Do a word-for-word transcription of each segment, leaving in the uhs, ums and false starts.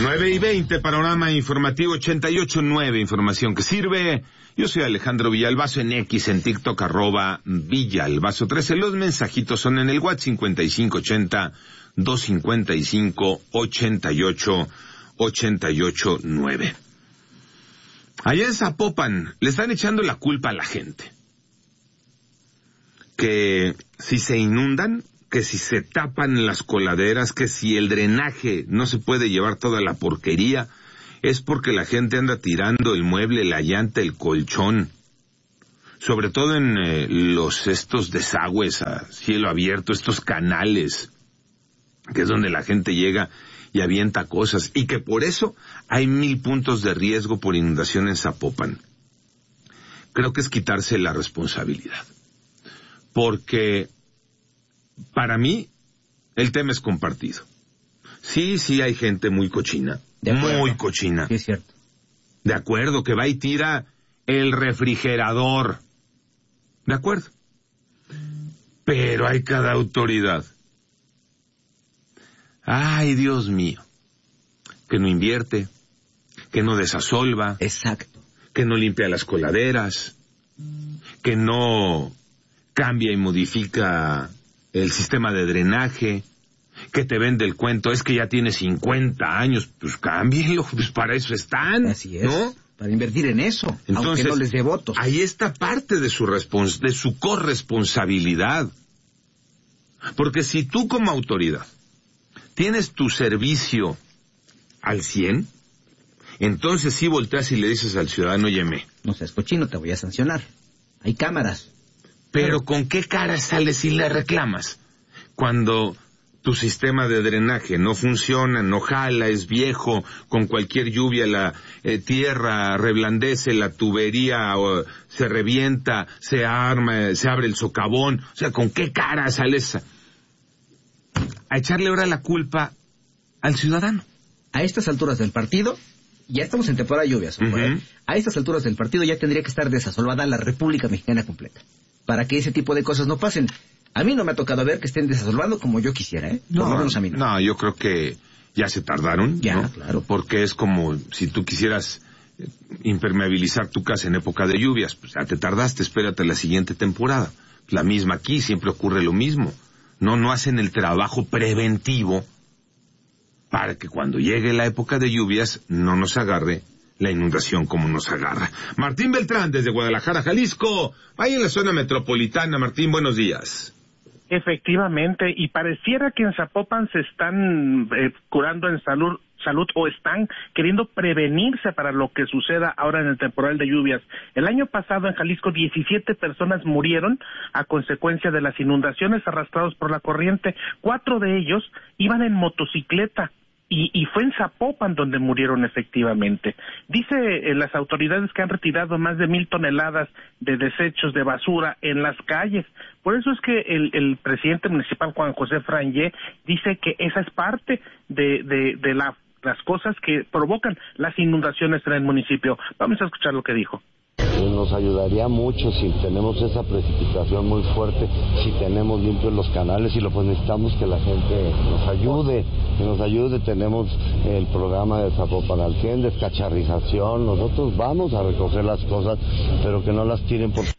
nueve y veinte, panorama informativo ochenta y ocho punto nueve, información que sirve. Yo soy Alejandro Villalbazo, en X, en TikTok, arroba Villalbazo trece. Los mensajitos son en el WhatsApp cincuenta y cinco ochenta, doscientos cincuenta y cinco, ochenta y ocho, ochenta y ocho nueve. Allá en Zapopan le están echando la culpa a la gente. Que si se inundan, que si se tapan las coladeras, que si el drenaje no se puede llevar toda la porquería, es porque la gente anda tirando el mueble, la llanta, el colchón, sobre todo en eh, los estos desagües a cielo abierto, estos canales, que es donde la gente llega y avienta cosas, y que por eso hay mil puntos de riesgo por inundación en Zapopan. Creo que es quitarse la responsabilidad, porque para mí, el tema es compartido. Sí, sí hay gente muy cochina. Muy cochina. Sí, es cierto. De acuerdo, que va y tira el refrigerador. De acuerdo. Pero hay cada autoridad. Ay, Dios mío. Que no invierte, que no desasolva. Exacto. Que no limpia las coladeras, que no cambia y modifica el sistema de drenaje, que te vende el cuento, es que ya tiene cincuenta años, pues cámbienlo, pues para eso están. Así es, ¿no? Para invertir en eso, entonces, aunque no les dé votos. Ahí está parte de su respons- de su corresponsabilidad. Porque si tú como autoridad tienes tu servicio al cien, entonces sí volteas y le dices al ciudadano, óyeme, no seas cochino, te voy a sancionar. Hay cámaras. Pero ¿con qué cara sales y le reclamas? Cuando tu sistema de drenaje no funciona, no jala, es viejo, con cualquier lluvia la eh, tierra reblandece, la tubería o, se revienta, se arma, se abre el socavón. O sea, ¿con qué cara sales a, a echarle ahora la culpa al ciudadano? A estas alturas del partido, ya estamos en temporada de lluvias. Uh-huh. A estas alturas del partido ya tendría que estar desasolvada la República Mexicana completa, para que ese tipo de cosas no pasen. A mí no me ha tocado ver que estén desasolvando como yo quisiera, ¿eh? Por no, lo menos a mí no. No, yo creo que ya se tardaron, ya, ¿no? Claro. Porque es como si tú quisieras impermeabilizar tu casa en época de lluvias, pues ya te tardaste, espérate la siguiente temporada. La misma aquí, siempre ocurre lo mismo. No, no hacen el trabajo preventivo para que cuando llegue la época de lluvias no nos agarre la inundación como nos agarra. Martín Beltrán, desde Guadalajara, Jalisco. Ahí en la zona metropolitana. Martín, buenos días. Efectivamente, y pareciera que en Zapopan se están eh, curando en salud, salud o están queriendo prevenirse para lo que suceda ahora en el temporal de lluvias. El año pasado en Jalisco diecisiete personas murieron a consecuencia de las inundaciones arrastrados por la corriente. Cuatro de ellos iban en motocicleta. Y, y fue en Zapopan donde murieron efectivamente. Dice eh, las autoridades que han retirado más de mil toneladas de desechos de basura en las calles. Por eso es que el, el presidente municipal Juan José Frangé dice que esa es parte de, de, de la, las cosas que provocan las inundaciones en el municipio. Vamos a escuchar lo que dijo. Nos ayudaría mucho si tenemos esa precipitación muy fuerte, si tenemos limpios los canales, y lo pues necesitamos que la gente nos ayude, que nos ayude. Tenemos el programa de Zapopan al cien, descacharrización, nosotros vamos a recoger las cosas, pero que no las tiren por...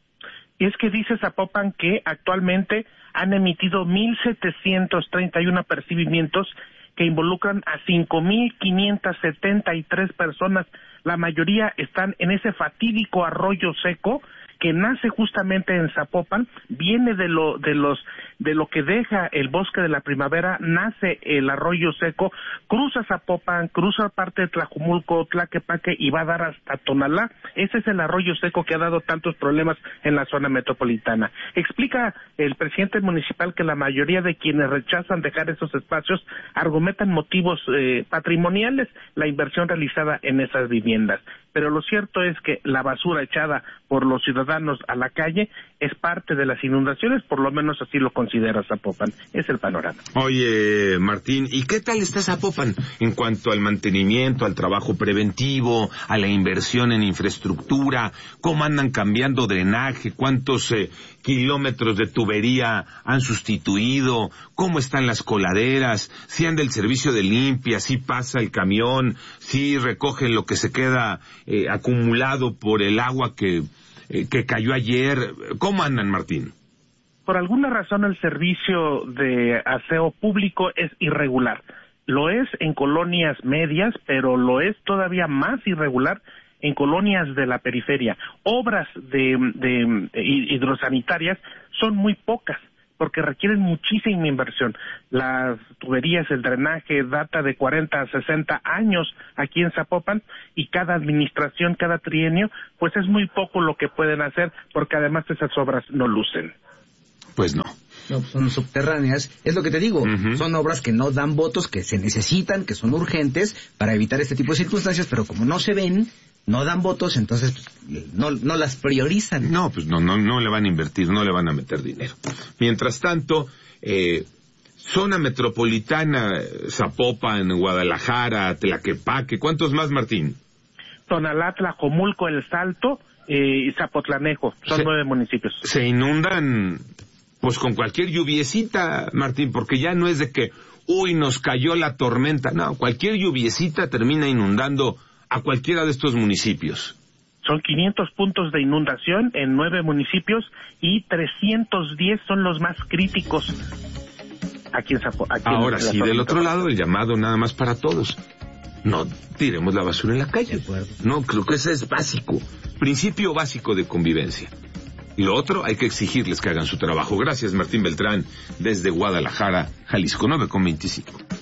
Y es que dice Zapopan que actualmente han emitido mil setecientos treinta y uno apercibimientos que involucran a cinco mil quinientas setenta y tres personas. La mayoría están en ese fatídico arroyo seco que nace justamente en Zapopan, viene de lo de los de lo que deja el bosque de la primavera, nace el arroyo seco, cruza Zapopan, cruza parte de Tlajumulco, Tlaquepaque y va a dar hasta Tonalá. Ese es el arroyo seco que ha dado tantos problemas en la zona metropolitana. Explica el presidente municipal que la mayoría de quienes rechazan dejar esos espacios argumentan motivos eh, patrimoniales, la inversión realizada en esas viviendas. Pero lo cierto es que la basura echada por los ciudadanos a la calle es parte de las inundaciones, por lo menos así lo considera Zapopan. Es el panorama. Oye, Martín, ¿y qué tal está Zapopan en cuanto al mantenimiento, al trabajo preventivo, a la inversión en infraestructura? ¿Cómo andan cambiando drenaje? ¿Cuántos eh, kilómetros de tubería han sustituido? ¿Cómo están las coladeras? ¿Si anda el servicio de limpia? ¿Si pasa el camión? ¿Si recogen lo que se queda eh, acumulado por el agua que... que cayó ayer? ¿Cómo andan, Martín? Por alguna razón el servicio de aseo público es irregular. Lo es en colonias medias, pero lo es todavía más irregular en colonias de la periferia. Obras de, de, de hidrosanitarias son muy pocas, porque requieren muchísima inversión. Las tuberías, el drenaje data de cuarenta a sesenta años aquí en Zapopan, y cada administración, cada trienio, pues es muy poco lo que pueden hacer, porque además esas obras no lucen. Pues no. No, son subterráneas, es lo que te digo, uh-huh. Son obras que no dan votos, que se necesitan, que son urgentes para evitar este tipo de circunstancias, pero como no se ven, no dan votos, entonces pues, no no las priorizan. No, pues no, no, no le van a invertir, no le van a meter dinero. Mientras tanto, eh, zona metropolitana, Zapopan, Guadalajara, Tlaquepaque, ¿cuántos más, Martín? Tonalá, Tlajomulco, El Salto eh, y Zapotlanejo, son se, nueve municipios. Se inundan, pues con cualquier lluviecita, Martín, porque ya no es de que, uy, nos cayó la tormenta, no, cualquier lluviecita termina inundando a cualquiera de estos municipios. Son quinientos puntos de inundación en nueve municipios y trescientos diez son los más críticos aquí en Zapopan. Ahora sí, del otro lado, el llamado nada más para todos. No tiremos la basura en la calle. No, creo que ese es básico. Principio básico de convivencia. Y lo otro, hay que exigirles que hagan su trabajo. Gracias, Martín Beltrán, desde Guadalajara, Jalisco, nueve con veinticinco.